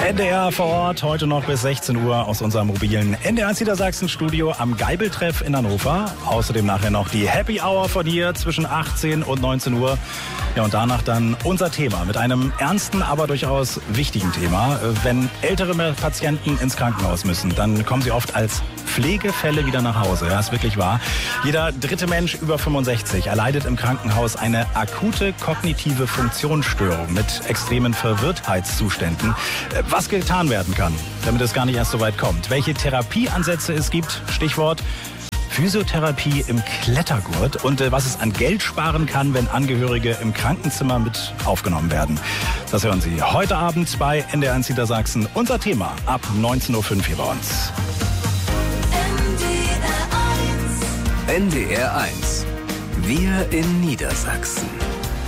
NDR vor Ort, heute noch bis 16 Uhr aus unserem mobilen NDR Niedersachsen-Studio am Geibeltreff in Hannover. Außerdem nachher noch die Happy Hour von hier zwischen 18 und 19 Uhr. Ja, und danach dann unser Thema mit einem ernsten, aber durchaus wichtigen Thema. Wenn ältere Patienten ins Krankenhaus müssen, dann kommen sie oft als Pflegefälle wieder nach Hause. Ja, ist wirklich wahr. Jeder dritte Mensch über 65 erleidet im Krankenhaus eine akute kognitive Funktionsstörung mit extremen Verwirrtheitszuständen. Was getan werden kann, damit es gar nicht erst so weit kommt. Welche Therapieansätze es gibt, Stichwort Physiotherapie im Klettergurt und was es an Geld sparen kann, wenn Angehörige im Krankenzimmer mit aufgenommen werden. Das hören Sie heute Abend bei NDR Niedersachsen. Unser Thema ab 19.05 Uhr hier bei uns. NDR 1. Wir in Niedersachsen.